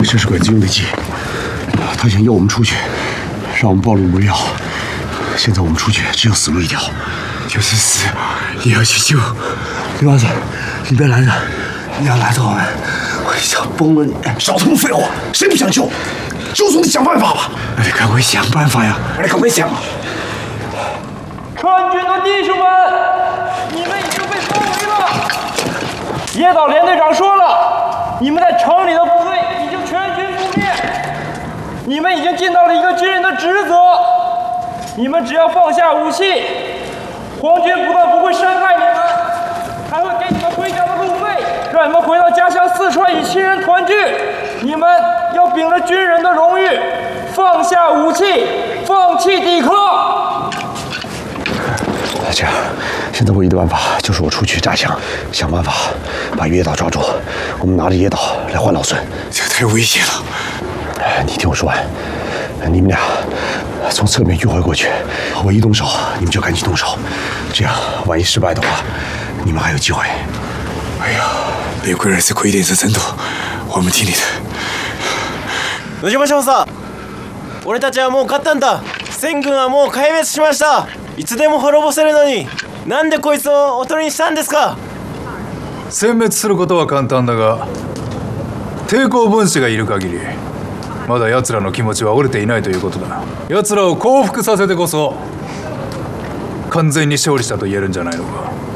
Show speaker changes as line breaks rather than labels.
这是鬼子用的计，他想诱我们出去，让我们暴露无料。现在我们出去只有死路一条，
就是死也要去救。
李八子，你别拦着，你要拦着我们，我想崩了你！少他妈废话，谁不想救？就总得想办法吧。
你赶快想办法呀！
你赶快想啊！
川军的弟兄们，你们已经被包围了。野岛连队长说了，你们在城里的部队已经全军覆灭，你们已经尽到了一个军人的职责。你们只要放下武器，皇军不但不会伤害你们，还会给你们回家的路费，让你们回到家乡四川与亲人团聚。你们要秉着军人的荣誉，放下武器，放弃抵抗。
这样，现在唯一的办法就是我出去扎枪，想办法把野岛抓住。我们拿着野岛来换老孙。
这太危险了。
你听我说完，你们俩从侧面迂回过去，我一动手，你们就赶紧动手。这样，万一失败的话，你们还有机会。
哎呀，别怪儿子亏点子真多，我们听你的。
野島少佐、俺たちはもう勝ったんだ。千軍はもう壊滅しました。いつでも滅ぼせるのに、なんでこいつをおとりにしたんですか。
殲滅することは簡単だが、抵抗分子がいる限りまだ奴らの気持ちは折れていないということだ。奴らを降伏させてこそ完全に勝利したと言えるんじゃないのか。